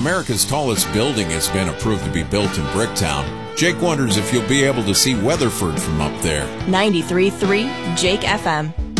America's tallest building has been approved to be built in Bricktown. Jake wonders if you'll be able to see Weatherford from up there. 93.3 Jake FM.